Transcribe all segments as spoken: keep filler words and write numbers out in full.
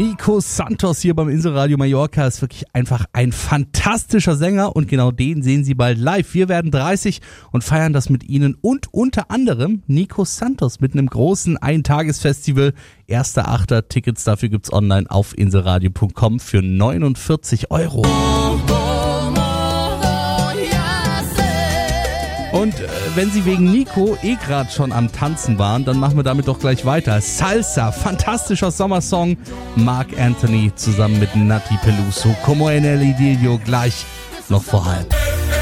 Nico Santos hier beim Inselradio Mallorca ist wirklich einfach ein fantastischer Sänger und genau den sehen Sie bald live. Wir werden dreißig und feiern das mit Ihnen und unter anderem Nico Santos mit einem großen Eintagesfestival. erster achter Tickets dafür gibt's online auf inselradio punkt com für neunundvierzig Euro. Und äh, wenn Sie wegen Nico eh gerade schon am Tanzen waren, dann machen wir damit doch gleich weiter. Salsa, fantastischer Sommersong. Marc Anthony zusammen mit Nati Peluso. Como en el idilio, gleich noch vor halb.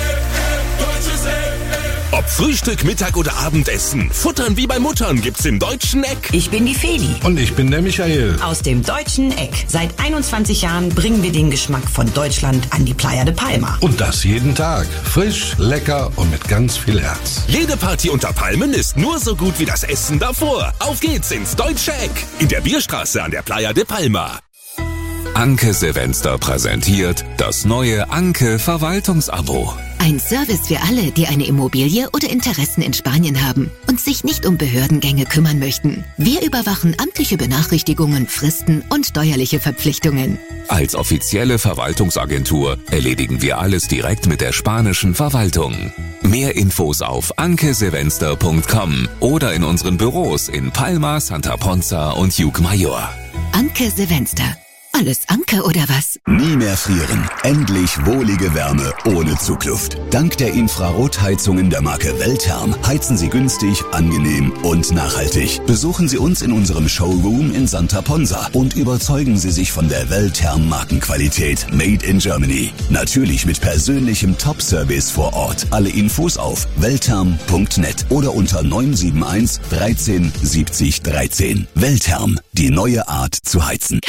Ob Frühstück, Mittag oder Abendessen, Futtern wie bei Muttern gibt's im Deutschen Eck. Ich bin die Feli. Und ich bin der Michael. Aus dem Deutschen Eck. Seit einundzwanzig Jahren bringen wir den Geschmack von Deutschland an die Playa de Palma. Und das jeden Tag. Frisch, lecker und mit ganz viel Herz. Jede Party unter Palmen ist nur so gut wie das Essen davor. Auf geht's ins Deutsche Eck. In der Bierstraße an der Playa de Palma. Anke Silvester präsentiert das neue Anke Verwaltungsabo. Ein Service für alle, die eine Immobilie oder Interessen in Spanien haben und sich nicht um Behördengänge kümmern möchten. Wir überwachen amtliche Benachrichtigungen, Fristen und steuerliche Verpflichtungen. Als offizielle Verwaltungsagentur erledigen wir alles direkt mit der spanischen Verwaltung. Mehr Infos auf anke silvester punkt com oder in unseren Büros in Palma, Santa Ponza und Llucmajor. Anke Silvester. Alles Anke oder was? Nie mehr frieren. Endlich wohlige Wärme ohne Zugluft. Dank der Infrarotheizungen der Marke Weltherm heizen Sie günstig, angenehm und nachhaltig. Besuchen Sie uns in unserem Showroom in Santa Ponza und überzeugen Sie sich von der Weltherm Markenqualität Made in Germany. Natürlich mit persönlichem Top-Service vor Ort. Alle Infos auf weltherm punkt net oder unter neun sieben eins dreizehn siebzig dreizehn. Weltherm, die neue Art zu heizen.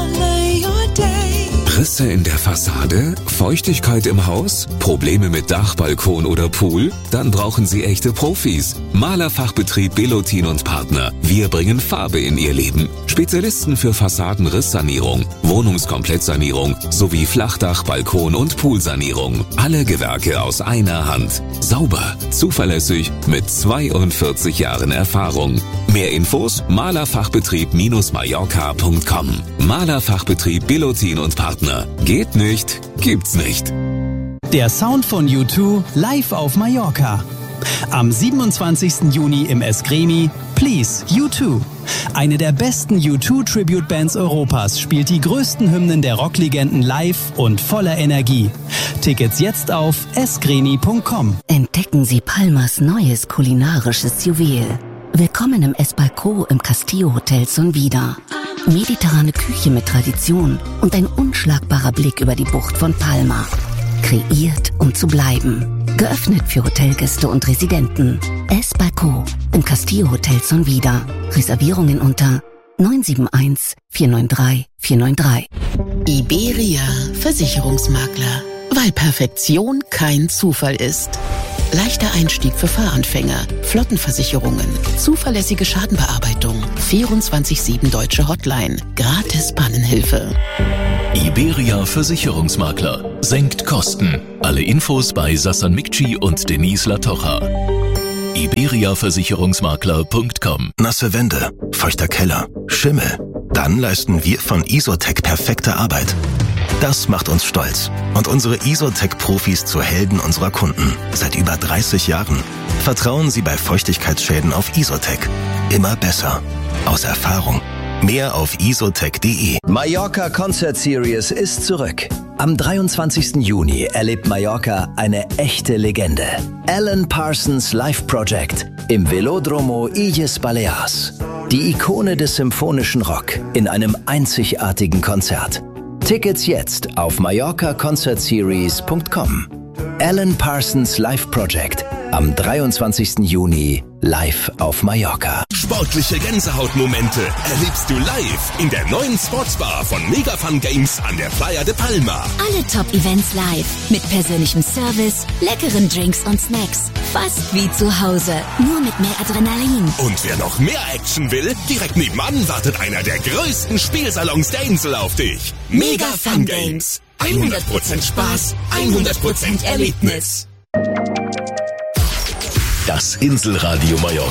Risse in der Fassade? Feuchtigkeit im Haus? Probleme mit Dach, Balkon oder Pool? Dann brauchen Sie echte Profis. Malerfachbetrieb Belotin und Partner. Wir bringen Farbe in Ihr Leben. Spezialisten für Fassadenrisssanierung, Wohnungskomplettsanierung sowie Flachdach, Balkon und Poolsanierung. Alle Gewerke aus einer Hand. Sauber, zuverlässig, mit zweiundvierzig Jahren Erfahrung. Mehr Infos malerfachbetrieb-mallorca punkt com. Malerfachbetrieb Belotin und Partner. Geht nicht, gibt's nicht. Der Sound von U zwei live auf Mallorca. Am siebenundzwanzigsten Juni im Eskreni, Please, U zwei. Eine der besten U zwei Tribute-Bands Europas spielt die größten Hymnen der Rocklegenden live und voller Energie. Tickets jetzt auf eskreni punkt com. Entdecken Sie Palmas neues kulinarisches Juwel. Willkommen im Esbalco im Castillo Hotel Sonvida. Mediterrane Küche mit Tradition und ein unschlagbarer Blick über die Bucht von Palma. Kreiert, um zu bleiben. Geöffnet für Hotelgäste und Residenten. Esbalco im Castillo Hotel Sonvida. Reservierungen unter neun sieben eins vier neun drei vier neun drei. Iberia Versicherungsmakler. Weil Perfektion kein Zufall ist. Leichter Einstieg für Fahranfänger, Flottenversicherungen, zuverlässige Schadenbearbeitung, vierundzwanzig sieben deutsche Hotline, gratis Pannenhilfe. Iberia Versicherungsmakler. Senkt Kosten. Alle Infos bei Sassan Mikci und Denise Latocha. iberia versicherungsmakler punkt com. Nasse Wände, feuchter Keller, Schimmel. Dann leisten wir von Isotec perfekte Arbeit. Das macht uns stolz und unsere Isotec-Profis zu Helden unserer Kunden. Seit über dreißig Jahren. Vertrauen Sie bei Feuchtigkeitsschäden auf Isotec. Immer besser. Aus Erfahrung. Mehr auf isotec punkt de. Mallorca Concert Series ist zurück. Am dreiundzwanzigsten Juni erlebt Mallorca eine echte Legende. Alan Parsons Live Project im Velódromo Illes Balears. Die Ikone des symphonischen Rock in einem einzigartigen Konzert. Tickets jetzt auf mallorca concert series punkt com. Alan Parsons Live Project am dreiundzwanzigsten Juni live auf Mallorca. Sportliche Gänsehautmomente erlebst du live in der neuen Sportsbar von Mega Fun Games an der Playa de Palma. Alle Top-Events live mit persönlichem Service, leckeren Drinks und Snacks. Fast wie zu Hause, nur mit mehr Adrenalin. Und wer noch mehr Action will, direkt nebenan wartet einer der größten Spielsalons der Insel auf dich. Mega Fun Games. hundert Prozent Spaß, hundert Prozent Erlebnis. Das Inselradio Mallorca.